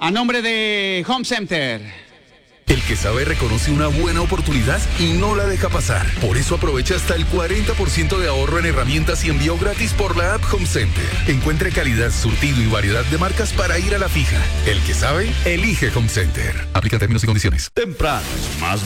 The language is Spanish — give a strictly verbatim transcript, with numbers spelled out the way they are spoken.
A nombre de Home Center. El que sabe reconoce una buena oportunidad y no la deja pasar. Por eso aprovecha hasta el cuarenta por ciento de ahorro en herramientas y envío gratis por la app Home Center. Encuentre calidad, surtido y variedad de marcas para ir a la fija. El que sabe, elige Home Center. Aplica términos y condiciones. Temprano es más